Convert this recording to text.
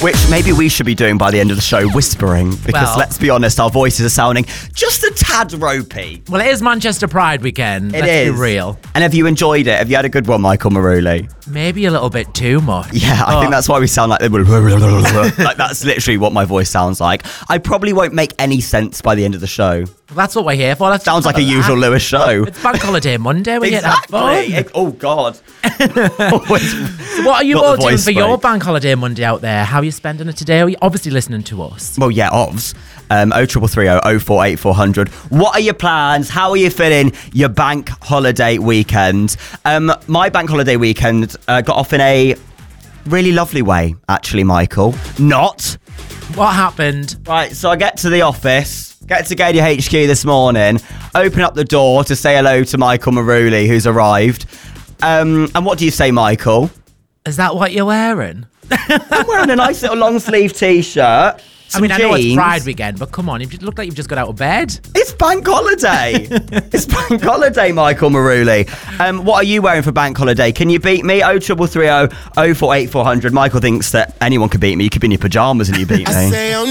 Which maybe we should be doing by the end of the show, whispering, because let's be honest, our voices are sounding just a tad ropey. Well, it is Manchester Pride weekend. Let's be real. And have you enjoyed it? Have you had a good one, Michael Maruli? Maybe a little bit too much. Yeah, I think that's why we sound like like that's literally what my voice sounds like. I probably won't make any sense by the end of the show. That's what we're here for. Sounds like a usual Lewis show. It's Bank Holiday Monday. We're exactly. here to have fun. Oh, God. So what are you all doing for your Bank Holiday Monday out there? How are you spending it today? Are you obviously listening to us? Well, yeah, OVS. 0330 048400. What are your plans? How are you feeling your bank holiday weekend? My bank holiday weekend got off in a really lovely way, actually, Michael. Not. What happened? Right, so I get to the office. Get to Gadia HQ this morning, open up the door to say hello to Michael Maruli, who's arrived. And what do you say, Michael? Is that what you're wearing? I'm wearing a nice little long sleeve t-shirt. I mean, I know it's Pride weekend, but come on, you look like you've just got out of bed. It's bank holiday. It's bank holiday, Michael Maruli. What are you wearing for bank holiday? Can you beat me? 0330 048400. Michael thinks that anyone could beat me. You could be in your pyjamas and you beat me.